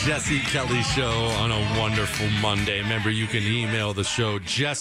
Jesse Kelly Show on a wonderful Monday. Remember, you can email the show,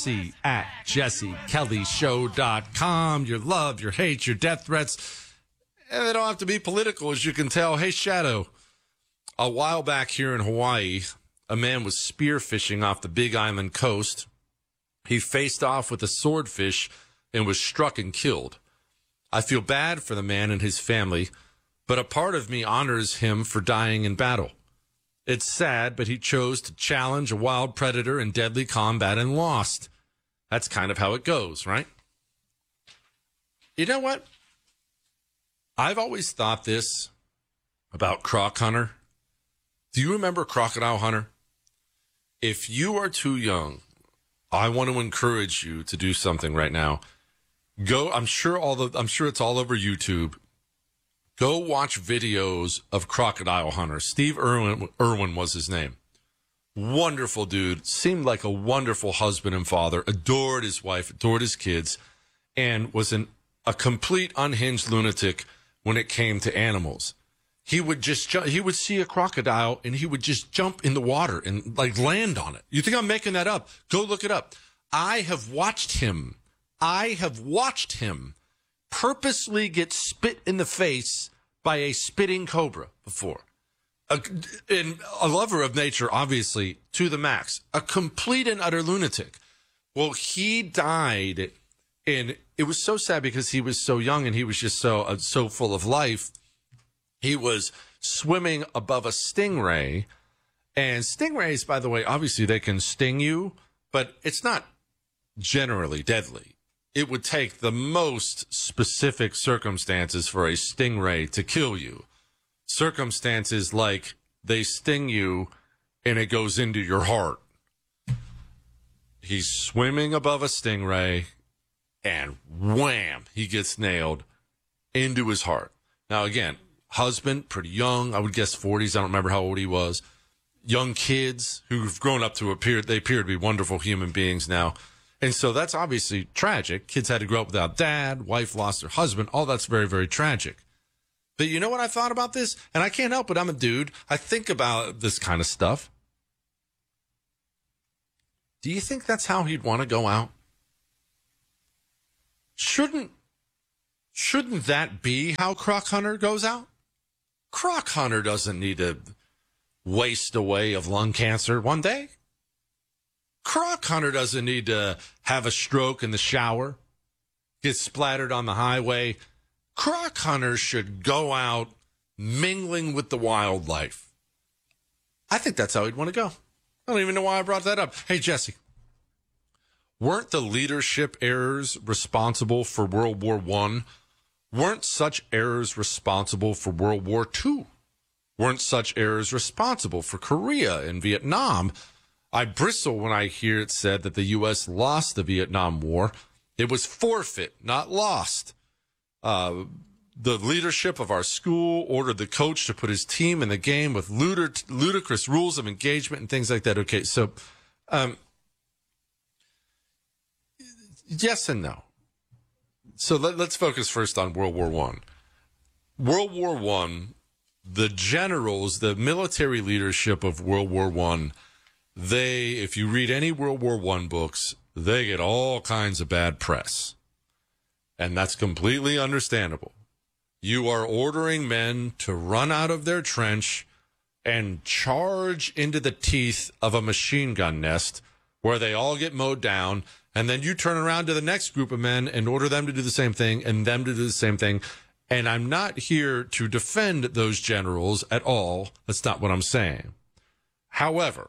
jesse@jessekellyshow.com. Your love, your hate, your death threats. And they don't have to be political, as you can tell. Hey, Shadow, a while back here in Hawaii, a man was spearfishing off the Big Island coast. He faced off with a swordfish and was struck and killed. I feel bad for the man and his family, but a part of me honors him for dying in battle. It's sad, but he chose to challenge a wild predator in deadly combat and lost. That's kind of how it goes, right? You know what? I've always thought this about Croc Hunter. Do you remember Crocodile Hunter? If you are too young, I want to encourage you to do something right now. Go, I'm sure it's all over YouTube. Go watch videos of Crocodile Hunter. Steve Irwin was his name. Wonderful dude. Seemed like a wonderful husband and father. Adored his wife, adored his kids, and was a complete unhinged lunatic when it came to animals. He would see a crocodile and he would just jump in the water and like land on it. You think I'm making that up? Go look it up. I have watched him purposely get spit in the face by a spitting cobra before. And a lover of nature, obviously, to the max. A complete and utter lunatic. Well, he died, and it was so sad because he was so young and he was just so full of life. He was swimming above a stingray. And stingrays, by the way, obviously they can sting you, but it's not generally deadly. It would take the most specific circumstances for a stingray to kill you. Circumstances like they sting you and it goes into your heart. He's swimming above a stingray and wham, he gets nailed into his heart. Now, again, husband, pretty young, I would guess 40s. I don't remember how old he was. Young kids who've grown up they appear to be wonderful human beings now. And so that's obviously tragic. Kids had to grow up without dad. Wife lost her husband. All that's very, very tragic. But you know what I thought about this? And I can't help it. I'm a dude. I think about this kind of stuff. Do you think that's how he'd want to go out? Shouldn't that be how Croc Hunter goes out? Croc Hunter doesn't need to waste away of lung cancer one day. Croc Hunter doesn't need to have a stroke in the shower, get splattered on the highway. Croc Hunter should go out mingling with the wildlife. I think that's how he'd want to go. I don't even know why I brought that up. Hey, Jesse, weren't the leadership errors responsible for World War I? Weren't such errors responsible for World War II? Weren't such errors responsible for Korea and Vietnam? I bristle when I hear it said that the U.S. lost the Vietnam War. It was forfeit, not lost. The leadership of our school ordered the coach to put his team in the game with ludicrous rules of engagement and things like that. Okay, so yes and no. So let's focus first on World War I. World War I, the generals, the military leadership of World War I, if you read any World War I books, they get all kinds of bad press. And that's completely understandable. You are ordering men to run out of their trench and charge into the teeth of a machine gun nest where they all get mowed down. And then you turn around to the next group of men and order them to do the same thing and them to do the same thing. And I'm not here to defend those generals at all. That's not what I'm saying. However,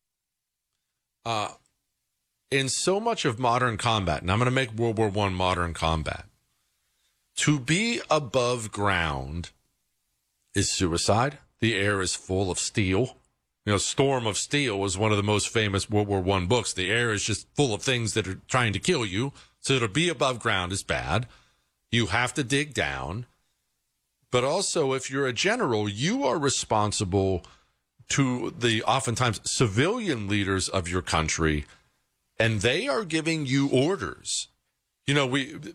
in so much of modern combat, and I'm going to make World War I modern combat, to be above ground is suicide. The air is full of steel. You know, Storm of Steel was one of the most famous World War I books. The air is just full of things that are trying to kill you. So to be above ground is bad. You have to dig down. But also, if you're a general, you are responsible to the oftentimes civilian leaders of your country, and they are giving you orders. You know, when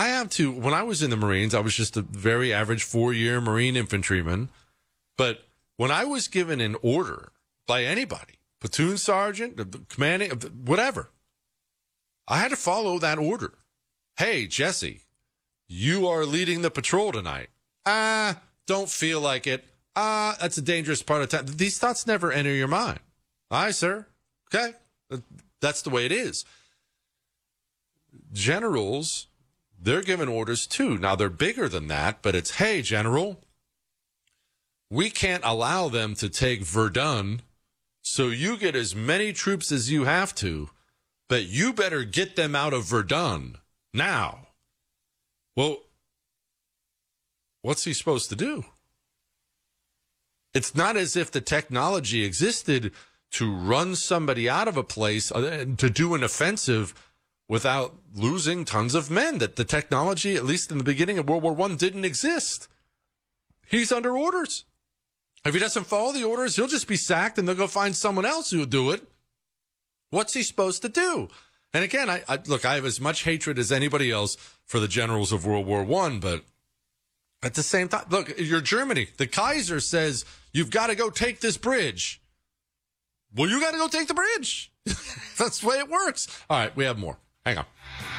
I was in the Marines, I was just a very average 4-year Marine infantryman. But When I was given an order by anybody, platoon sergeant, commanding, whatever, I had to follow that order. Hey, Jesse, you are leading the patrol tonight. Don't feel like it. That's a dangerous part of time. These thoughts never enter your mind. Aye, sir. Okay. That's the way it is. Generals, they're given orders too. Now, they're bigger than that, but it's, hey, General, we can't allow them to take Verdun, so you get as many troops as you have to, but you better get them out of Verdun now. Well, what's he supposed to do? It's not as if the technology existed to run somebody out of a place and to do an offensive without losing tons of men. That the technology, at least in the beginning of World War I, didn't exist. He's under orders. If he doesn't follow the orders, he'll just be sacked and they'll go find someone else who'll do it. What's he supposed to do? And again, I have as much hatred as anybody else for the generals of World War I, but at the same time, look, you're Germany. The Kaiser says, you've got to go take this bridge. Well, you got to go take the bridge. That's the way it works. All right, we have more. Hang on.